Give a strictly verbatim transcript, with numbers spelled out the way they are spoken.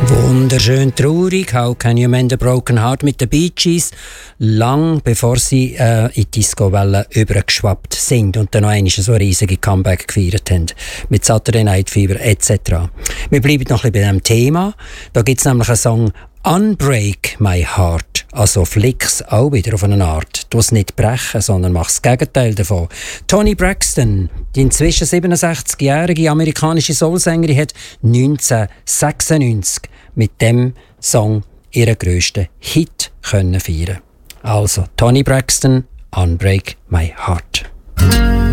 Wunderschön traurig, How Can You Mend a Broken Heart mit den Bee Gees, lang bevor sie äh, in die Disco-Welle übergeschwappt sind und dann noch einmal so ein riesiges Comeback gefeiert haben, mit Saturday Night Fever et cetera. Wir bleiben noch ein bisschen bei diesem Thema. Da gibt es nämlich einen Song Unbreak My Heart, also flick's auch wieder auf eine Art. Du es nicht brechen, sondern mach das Gegenteil davon. Toni Braxton, die inzwischen siebenundsechzigjährige amerikanische Soulsängerin, hat neunzehnhundertsechsundneunzig mit dem Song ihren grössten Hit können feiern. Also Toni Braxton, Unbreak My Heart.